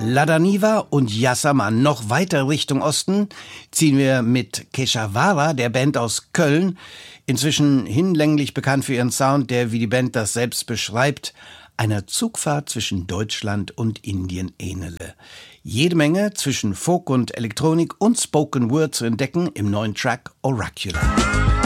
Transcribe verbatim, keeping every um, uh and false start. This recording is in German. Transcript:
Ladaniva und Yasaman. Noch weiter Richtung Osten ziehen wir mit Keshavara, der Band aus Köln, inzwischen hinlänglich bekannt für ihren Sound, der, wie die Band das selbst beschreibt, einer Zugfahrt zwischen Deutschland und Indien ähnele. Jede Menge zwischen Folk und Elektronik und Spoken Word zu entdecken im neuen Track Oracular.